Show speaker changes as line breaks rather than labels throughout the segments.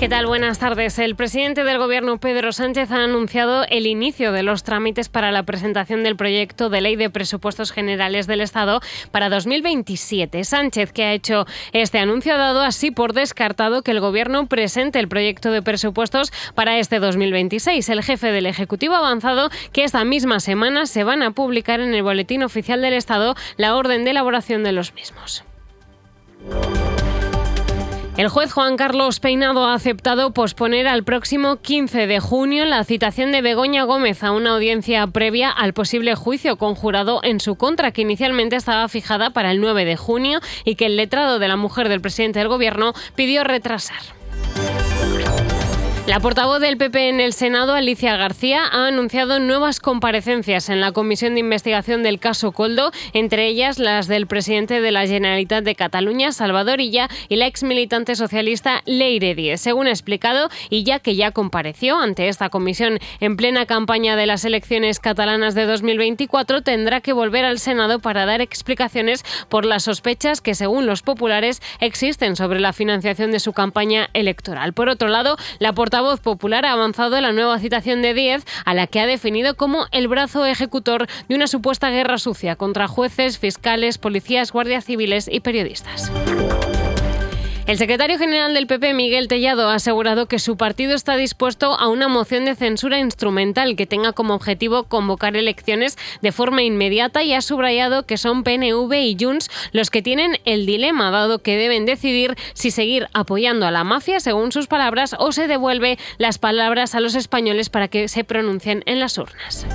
¿Qué tal? Buenas tardes. El presidente del Gobierno, Pedro Sánchez, ha anunciado el inicio de los trámites para la presentación del proyecto de ley de presupuestos generales del Estado para 2027. Sánchez, que ha hecho este anuncio, ha dado así por descartado que el Gobierno presente el proyecto de presupuestos para este 2026. El jefe del Ejecutivo ha avanzado que esta misma semana se van a publicar en el Boletín Oficial del Estado la orden de elaboración de los mismos. El juez Juan Carlos Peinado ha aceptado posponer al próximo 15 de junio la citación de Begoña Gómez a una audiencia previa al posible juicio conjurado en su contra, que inicialmente estaba fijada para el 9 de junio y que el letrado de la mujer del presidente del Gobierno pidió retrasar. La portavoz del PP en el Senado, Alicia García, ha anunciado nuevas comparecencias en la comisión de investigación del caso Koldo, entre ellas las del presidente de la Generalitat de Cataluña, Salvador Illa, y la exmilitante socialista Leire Díez. Según ha explicado Illa, que ya compareció ante esta comisión en plena campaña de las elecciones catalanas de 2024, tendrá que volver al Senado para dar explicaciones por las sospechas que, según los populares, existen sobre la financiación de su campaña electoral. Por otro lado, la portavoz popular ha avanzado la nueva citación de Díez, a la que ha definido como el brazo ejecutor de una supuesta guerra sucia contra jueces, fiscales, policías, guardias civiles y periodistas. El secretario general del PP, Miguel Tellado, ha asegurado que su partido está dispuesto a una moción de censura instrumental que tenga como objetivo convocar elecciones de forma inmediata, y ha subrayado que son PNV y Junts los que tienen el dilema, dado que deben decidir si seguir apoyando a la mafia, según sus palabras, o se devuelve las palabras a los españoles para que se pronuncien en las urnas.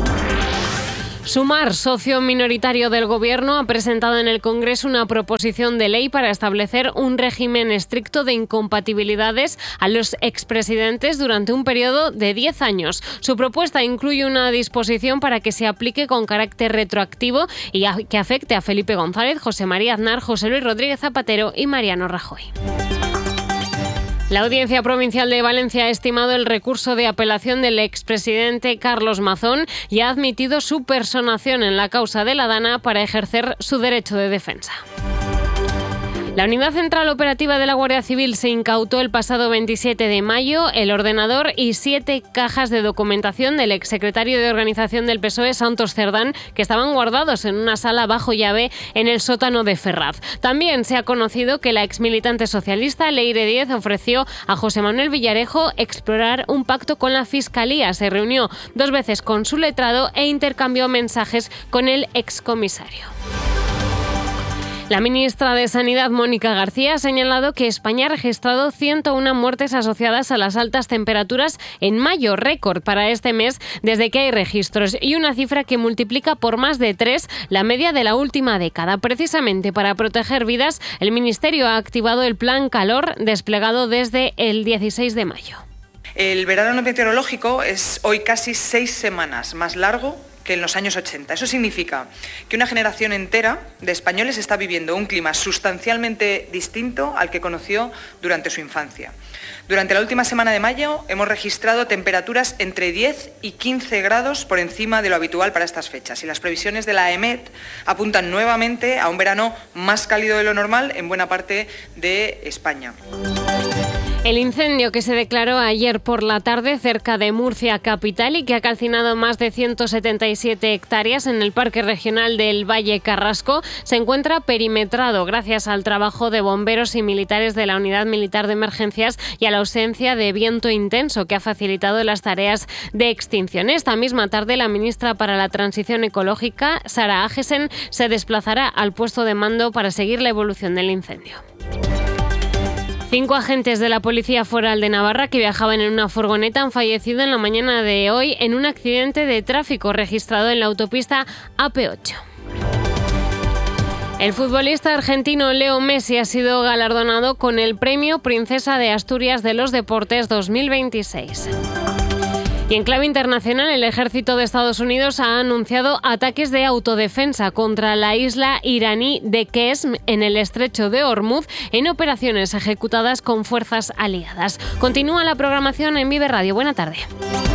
Sumar, socio minoritario del Gobierno, ha presentado en el Congreso una proposición de ley para establecer un régimen estricto de incompatibilidades a los expresidentes durante un periodo de 10 años. Su propuesta incluye una disposición para que se aplique con carácter retroactivo y que afecte a Felipe González, José María Aznar, José Luis Rodríguez Zapatero y Mariano Rajoy. La Audiencia Provincial de Valencia ha estimado el recurso de apelación del expresidente Carlos Mazón y ha admitido su personación en la causa de la Dana para ejercer su derecho de defensa. La Unidad Central Operativa de la Guardia Civil se incautó el pasado 27 de mayo el ordenador y 7 cajas de documentación del exsecretario de Organización del PSOE, Santos Cerdán, que estaban guardados en una sala bajo llave en el sótano de Ferraz. También se ha conocido que la exmilitante socialista Leire Díez ofreció a José Manuel Villarejo explorar un pacto con la Fiscalía. Se reunió 2 veces con su letrado e intercambió mensajes con el excomisario. La ministra de Sanidad, Mónica García, ha señalado que España ha registrado 101 muertes asociadas a las altas temperaturas en mayo, récord para este mes desde que hay registros, y una cifra que multiplica por más de 3 la media de la última década. Precisamente para proteger vidas, el Ministerio ha activado el Plan Calor desplegado desde el 16 de mayo.
El verano meteorológico es hoy casi 6 semanas más largo que en los años 80. Eso significa que una generación entera de españoles está viviendo un clima sustancialmente distinto al que conoció durante su infancia. Durante la última semana de mayo hemos registrado temperaturas entre 10 y 15 grados por encima de lo habitual para estas fechas, y las previsiones de la EMET apuntan nuevamente a un verano más cálido de lo normal en buena parte de España.
El incendio que se declaró ayer por la tarde cerca de Murcia capital y que ha calcinado más de 177 hectáreas en el Parque Regional del Valle Carrasco se encuentra perimetrado gracias al trabajo de bomberos y militares de la Unidad Militar de Emergencias y a la ausencia de viento intenso que ha facilitado las tareas de extinción. Esta misma tarde, la ministra para la Transición Ecológica, Sara Agesen, se desplazará al puesto de mando para seguir la evolución del incendio. 5 agentes de la Policía Foral de Navarra que viajaban en una furgoneta han fallecido en la mañana de hoy en un accidente de tráfico registrado en la autopista AP8. El futbolista argentino Leo Messi ha sido galardonado con el Premio Princesa de Asturias de los Deportes 2026. Y en clave internacional, el ejército de Estados Unidos ha anunciado ataques de autodefensa contra la isla iraní de Qesm en el estrecho de Hormuz en operaciones ejecutadas con fuerzas aliadas. Continúa la programación en Vive Radio. Buena tarde.